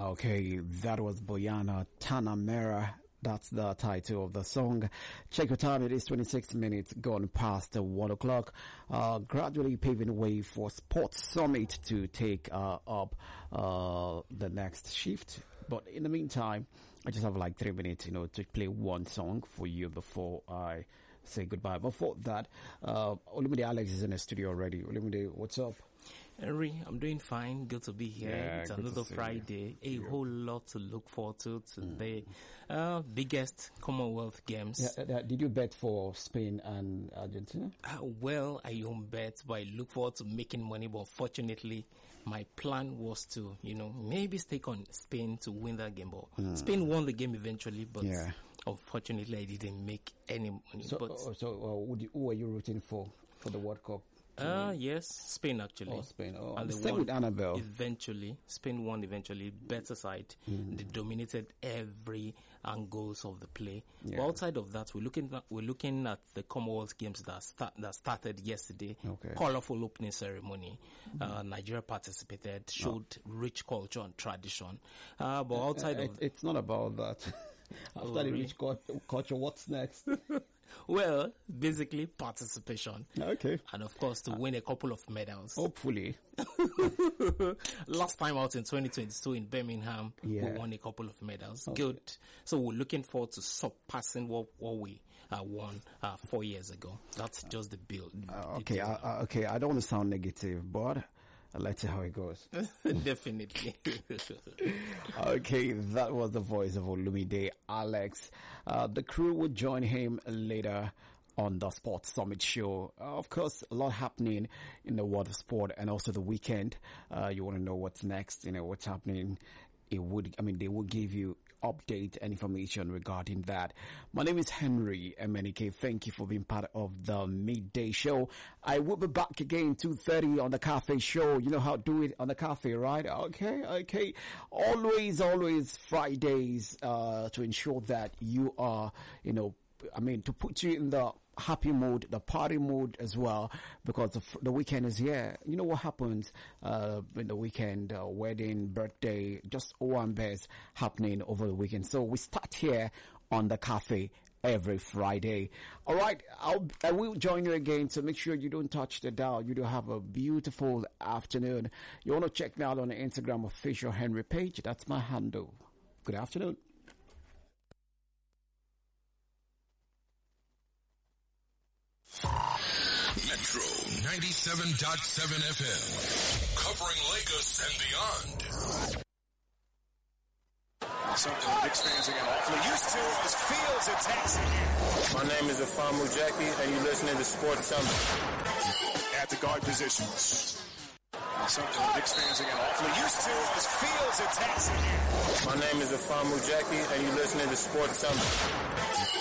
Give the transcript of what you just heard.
Okay, that was Boyana Tanamera. That's the title of the song. Check your time. It is 26 minutes gone past 1 o'clock. Gradually paving way for Sports Summit to take up the next shift. But in the meantime, I just have like 3 minutes, to play one song for you before I say goodbye. Before that, Olumide Alex is in the studio already. Olumide, what's up? Henry, I'm doing fine. Good to be here. Yeah, it's another Friday. A whole lot to look forward to today. Biggest Commonwealth Games. Yeah, did you bet for Spain and Argentina? Well, I don't bet, but I look forward to making money. But fortunately, my plan was to, maybe stake on Spain to win that game. But Spain won the game eventually, but unfortunately, I didn't make any money. Who are you rooting for the World Cup? Yes, Spain actually. Spain. And they same won with Annabelle. Eventually, Spain won eventually. Better side. They dominated every angles of the play. Yeah. But outside of that, we're looking at the Commonwealth Games that started yesterday. Okay. Colorful opening ceremony. Nigeria participated, showed rich culture and tradition. But outside of it's not about that. After the rich culture, what's next? Well, basically participation. Okay. And of course to win a couple of medals. Hopefully. Last time out in 2022 in Birmingham, we won a couple of medals. Okay. Good. So we're looking forward to surpassing what we won 4 years ago. That's just the build. Okay. I don't want to sound negative, but let's see how it goes. Definitely. Okay, that was the voice of Olumide Alex. The crew will join him later on the Sports Summit show. Of course, a lot happening in the world of sport and also the weekend. You want to know what's next, what's happening. They will give you update and information regarding that. My name is Henry MNK. Thank you for being part of the midday show. I will be back again 2:30 on the cafe show. You know how to do it on the cafe, right? Okay. Always Fridays to ensure that you are, to put you in the happy mood, the party mood as well, because the weekend is here. You know what happens in the weekend, wedding, birthday, just best happening over the weekend. So we start here on the cafe every Friday. All right, I will join you again, so make sure you don't touch the dial. You do have a beautiful afternoon. You want to check me out on the Instagram official Henry page. That's my handle. Good afternoon. Metro 97.7 FM, covering Lagos and beyond. Something the Knicks fans are getting awfully used to as Fields attacks. My name is Afamu Jackie, and you're listening to Sports Summit. At the guard positions. Something the Knicks fans are getting awfully used to as Fields attacks. My name is Afamu Jackie, and you're listening to Sports Summit.